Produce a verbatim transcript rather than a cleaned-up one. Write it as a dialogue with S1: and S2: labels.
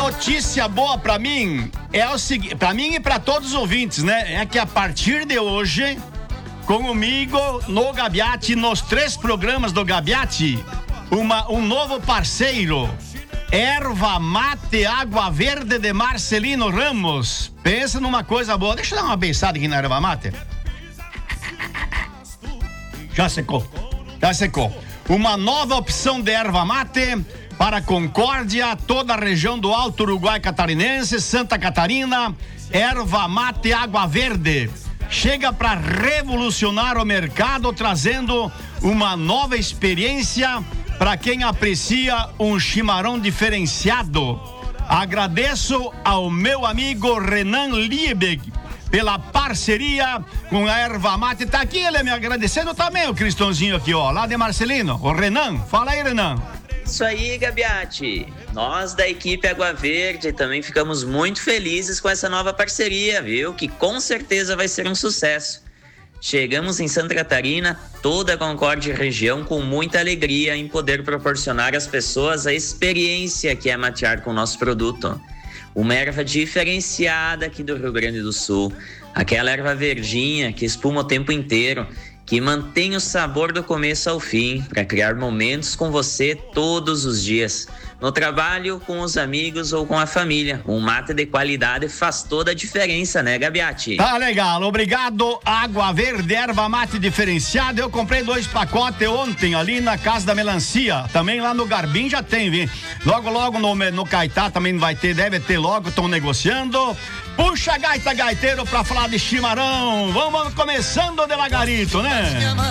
S1: notícia boa pra mim é o seguinte, pra mim e pra todos os ouvintes, né? É que a partir de hoje, comigo no Gabiati, nos três programas do Gabiati, uma, um novo parceiro, Erva Mate Água Verde de Marcelino Ramos. Pensa numa coisa boa. Deixa eu dar uma beijada aqui na Erva Mate. Já secou, já secou. Uma nova opção de erva mate para Concórdia, toda a região do Alto Uruguai Catarinense, Santa Catarina. Erva Mate Água Verde chega para revolucionar o mercado, trazendo uma nova experiência para quem aprecia um chimarrão diferenciado. Agradeço ao meu amigo Renan Liebig pela parceria com a Erva Mate. Tá aqui ele me agradecendo também, o Cristãozinho aqui, ó, lá de Marcelino. O Renan, fala aí, Renan.
S2: Isso aí, Gabiati. Nós da equipe Água Verde também ficamos muito felizes com essa nova parceria, viu? Que com certeza vai ser um sucesso. Chegamos em Santa Catarina, toda a Concórdia região, com muita alegria em poder proporcionar às pessoas a experiência que é matear com o nosso produto. Uma erva diferenciada aqui do Rio Grande do Sul, aquela erva verdinha que espuma o tempo inteiro, que mantém o sabor do começo ao fim, para criar momentos com você todos os dias. No trabalho, com os amigos ou com a família. Um mate de qualidade faz toda a diferença, né, Gabiati?
S1: Tá legal, obrigado. Água Verde, erva mate diferenciada. Eu comprei dois pacotes ontem ali na Casa da Melancia. Também lá no Garbim já tem, viu? Logo, logo no, no Caetá também vai ter, deve ter logo, estão negociando. Puxa a gaita, gaiteiro, pra falar de chimarrão. Vamos começando devagarito, né?